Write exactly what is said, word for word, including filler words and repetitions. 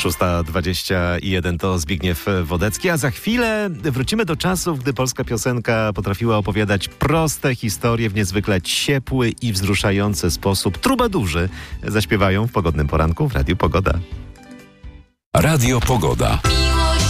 szósta dwadzieścia jeden to Zbigniew Wodecki, a za chwilę wrócimy do czasów, gdy polska piosenka potrafiła opowiadać proste historie w niezwykle ciepły i wzruszający sposób. Trubadurzy zaśpiewają w pogodnym poranku w Radiu Pogoda. Radio Pogoda.